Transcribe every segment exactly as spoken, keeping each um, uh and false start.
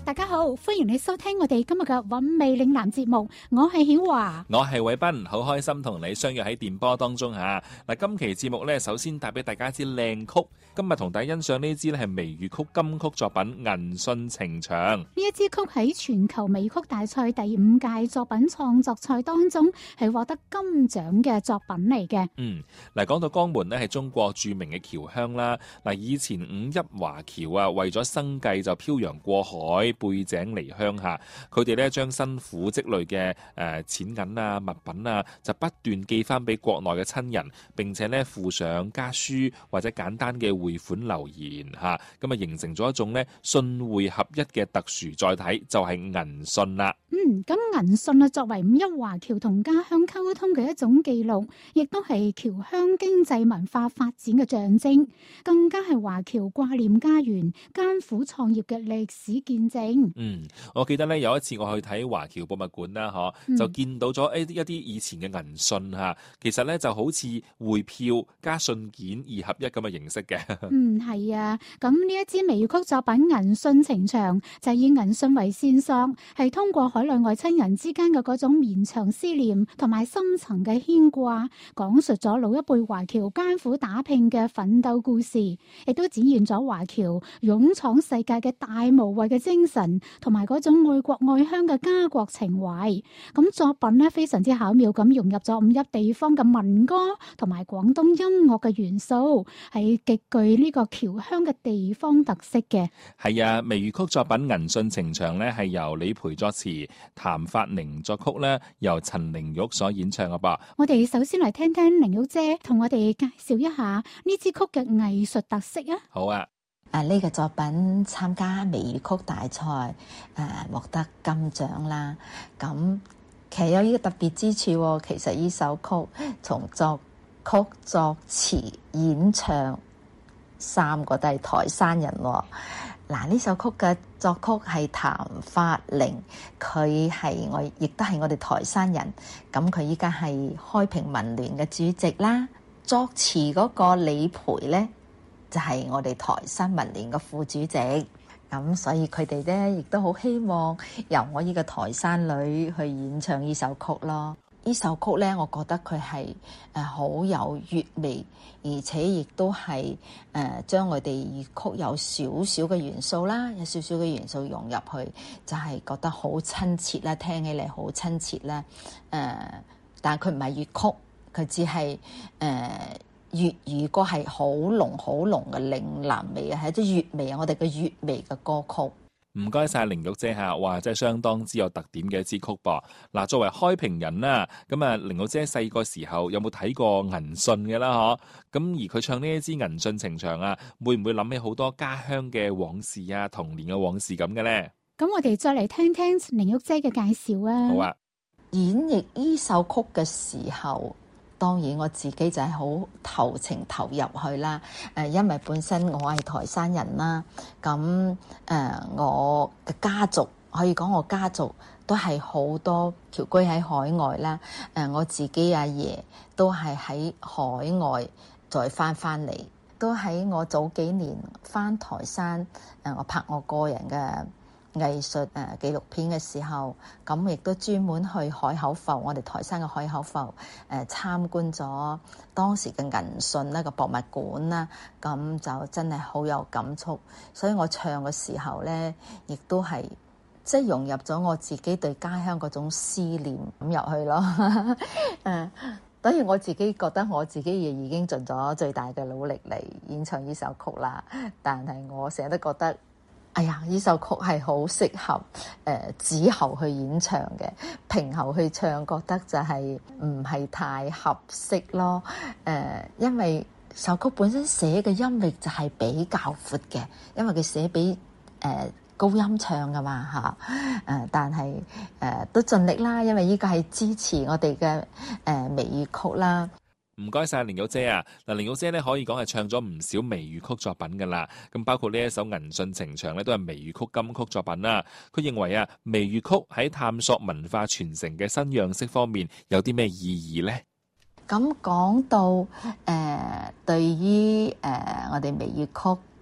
大家好，歡迎你收聽我哋今日嘅韻味嶺南節目，我係曉華， 我係偉斌，好開心同你相約喺電波當中吓。嗱，今期節目咧，首先帶俾大家一支靚曲，今日同大家欣賞呢支咧係微粵曲金曲作品《銀訊情長》。 呢一支曲喺全球微曲大賽第五屆作品創作賽當中係獲得金獎嘅作品嚟嘅。 嗯，嗱，講到江門呢係中國著名嘅僑鄉啦。嗱，以前五邑華僑啊，為咗生計就漂洋過海，背井離鄉下，佢哋咧將辛苦積累嘅誒錢銀啊、物品啊，就不斷寄翻俾國內嘅親人，並且咧附上家書或者簡單嘅匯款留言嚇，咁啊形成咗一種咧信匯合一嘅特殊載體，就係銀訊啦。 嗯，咁銀訊啊，作為五邑華僑同家鄉溝通嘅一種記錄，亦都係僑鄉經濟文化發展嘅象徵，更加係華僑掛念家園、艱苦創業嘅歷史見證。 嗯，我記得咧有一次我去睇華僑博物館啦，嗬、嗯，就見到咗誒一啲以前嘅銀訊嚇，其實咧就好似匯票加信件二合一咁嘅形式嘅。 嗯，係啊，咁呢一支微粵曲作品《銀訊情長》就係以銀訊為線索，係通過海內外親人之間嘅嗰種綿長思念同埋深層嘅牽掛，講述咗老一輩華僑艱苦打拼嘅奮鬥故事，亦都展現咗華僑勇闖世界嘅大無畏嘅精神，同埋嗰種愛國愛鄉嘅家國情懷。咁作品呢，非常之巧妙咁融入咗五邑地方嘅民歌同埋廣東音樂嘅元素，係極具呢個僑鄉嘅地方特色嘅。 係啊，微粵曲作品《銀訊情長》呢係由李培作詞，譚發寧作曲呢，由陳玲玉所演唱嘅噃。 我哋首先嚟聽聽玲玉姐同我哋介紹一下呢支曲嘅藝術特色啊。 好啊。 啊！呢、這個作品參加微粵曲大賽，誒、呃、獲得金獎啦。咁其實有呢個特別之處喎。其實呢首曲從作曲、作詞、演唱三個都係台山人喎。嗱，呢首曲嘅作曲係譚發寧，佢係我亦都係我哋台山人。咁佢依家係開平文聯嘅主席啦。作詞嗰個李培咧，就係、是、我哋台山文聯嘅副主席，咁所以佢哋咧亦都好希望由我呢個台山女去演唱呢首曲咯。呢首曲咧，我覺得佢係誒好有粵味，而且亦都係誒將我哋粵曲有少少嘅元素啦，有少少嘅元素融入去，就係、是、覺得好親切啦，聽起嚟好親切啦。誒、呃，但係佢唔係粵曲，佢只係誒。呃粵語歌係好濃好濃嘅嶺南味啊，係一啲粵味啊，我哋嘅粵味嘅歌曲。 唔該晒玲玉姐嚇，哇，真係相當之有特點嘅一支曲噃。嗱，作為開平人啦，咁啊，玲玉姐細個時候有冇睇過銀訊嘅啦？嗬，咁而佢唱呢一支銀訊情長啊，會唔會諗起好多家鄉嘅往事啊，童年嘅往事咁嘅咧？ 咁我哋再嚟聽聽玲玉姐嘅介紹啊。 好啊。 演繹呢首曲嘅時候，當然我自己就係好投情投入去啦。誒，因為本身我係台山人啦，咁誒我嘅家族可以講我家族都係好多僑居喺海外啦。誒，我自己阿爺都係喺海外再翻翻嚟，都喺我早幾年翻台山誒，我拍我個人嘅藝術誒紀錄片嘅時候，咁亦都專門去海口埠，我哋台山嘅海口埠誒、呃、參觀咗當時嘅銀訊呢個博物館啦，咁就真係好有感觸。所以我唱嘅時候咧，亦都係即係融入咗我自己對家鄉嗰種思念咁入去咯。誒，當然我自己覺得我自己亦已經盡咗最大嘅努力嚟演唱呢首曲啦，但係我成日都覺得，哎呀！呢首曲係好適合誒子喉去演唱嘅，平喉去唱覺得就係唔係太合適咯。誒、呃，因為首曲本身寫嘅音域就係比較闊嘅，因為佢寫俾誒、呃、高音唱噶嘛嚇。誒、呃，但係誒、呃、都盡力啦，因為呢個係支持我哋嘅誒微粵曲啦。 唔該晒玲玉姐啊！嗱，玲玉姐咧可以講係唱咗唔少微粵曲作品噶啦，咁包括呢一首《銀訊情長》咧都係微粵曲金曲作品啦。佢認為啊，微粵曲喺探索文化傳承嘅新樣式方面有啲咩意義呢？ 咁講到誒、呃，對於誒、呃、我哋微粵曲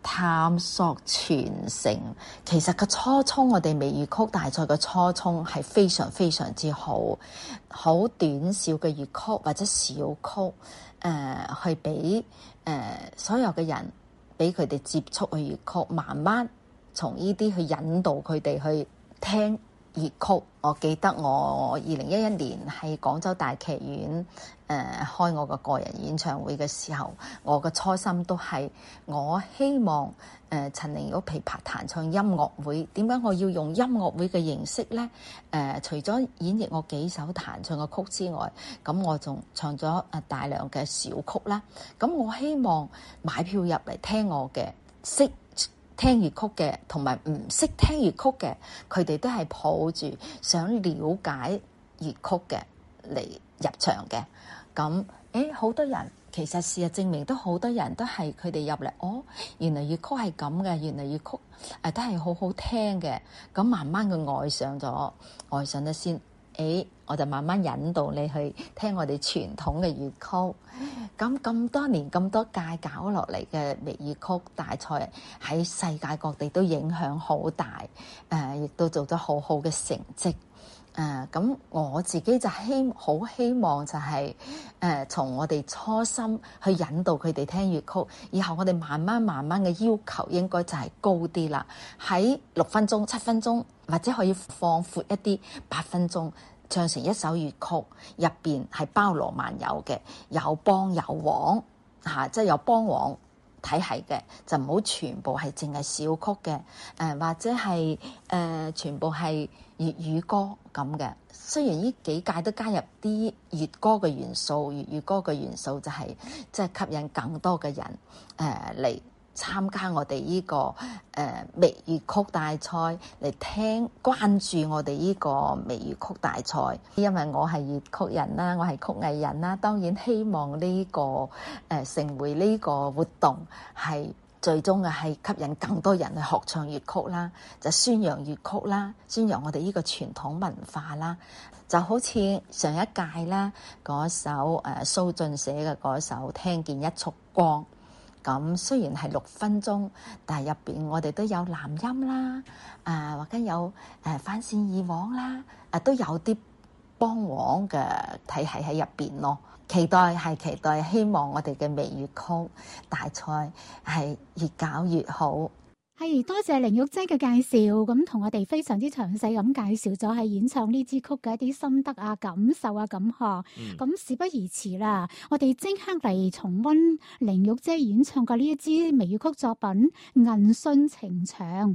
探索傳承。其實個初衷，我哋微粵曲大賽嘅初衷係非常非常之好，好短小嘅粵曲或者小曲，誒、呃、去俾誒、呃、所有嘅人，俾佢哋接觸去粵曲，慢慢從呢啲去引導佢哋去聽粵曲。我記得我二零一一年喺廣州大劇院誒、呃、開我個個人演唱會嘅時候，我嘅初心都係我希望誒、呃、陳玲玉琵琶彈唱音樂會。點解我要用音樂會嘅形式呢？誒、呃，除咗演繹我幾首彈唱嘅曲之外，咁我仲唱咗誒大量嘅小曲啦。咁我希望買票入嚟聽我嘅識聽粵曲嘅同埋唔識聽粵曲嘅，佢哋都係抱住想了解粵曲嘅嚟入場嘅。咁誒好多人其實事實證明都好多人都係佢哋入嚟，哦，原來粵曲係咁嘅，原來粵曲誒、呃、都係好好聽嘅。咁慢慢佢愛上咗，愛上咗先。誒，我就慢慢引導你去聽我哋傳統嘅粵曲。咁咁多年咁多屆搞落嚟嘅微粵曲大賽，喺世界各地都影響好大，誒、呃，亦都做咗好好嘅成績。誒、呃，咁我自己就希好希望就係、是、誒、呃，從我哋初心去引導佢哋聽粵曲，以後我哋慢慢慢慢嘅要求應該就係高啲啦。喺六分鐘、七分鐘，或者可以放闊一啲，八分鐘唱成一首粵曲，入邊係包羅萬有嘅，有幫有黃嚇、啊，即係有幫黃體系嘅，就唔好全部係淨係小曲嘅，誒、呃、或者係誒、呃、全部係粵語歌咁嘅。雖然呢幾屆都加入啲粵歌嘅元素，粵語歌嘅元素就係即係吸引更多嘅人誒嚟、呃參加我哋呢、這個誒、呃、微粵曲大賽嚟聽，關注我哋呢個微粵曲大賽。因為我係粵曲人啦，我係曲藝人啦，當然希望呢、這個誒、呃、成為呢個活動係最終嘅係吸引更多人去學唱粵曲啦，就宣揚粵曲啦，宣揚我哋呢個傳統文化啦。就好似上一屆啦嗰首誒、呃、蘇雋寫嘅嗰首《聽見一束光》。咁雖然係六分鐘，但係入邊我哋都有南音啦，啊、呃、或者有誒翻線耳黃啦，啊都有啲幫黃嘅體系喺入邊咯。期待係期待，希望我哋嘅微粵曲大賽係越搞越好。 係多謝凌玉姐嘅介紹，咁同我哋非常之詳細咁介紹咗係演唱呢支曲嘅一啲心得啊、感受啊咁嗬。咁、嗯、事不宜遲啦，我哋即刻嚟重溫凌玉姐演唱嘅呢一支微粵曲作品《銀信情長》。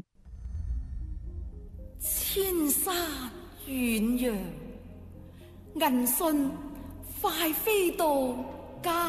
千山遠揚，銀信快飛到家